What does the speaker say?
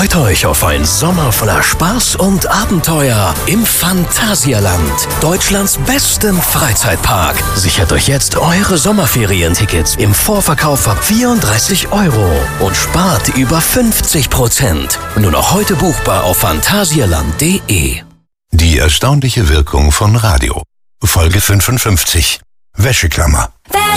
Freut euch auf einen Sommer voller Spaß und Abenteuer im Phantasialand, Deutschlands bestem Freizeitpark. Sichert euch jetzt eure Sommerferientickets im Vorverkauf ab 34 € und spart über 50%. Nur noch heute buchbar auf phantasialand.de. Die erstaunliche Wirkung von Radio. Folge 55. Wäscheklammer.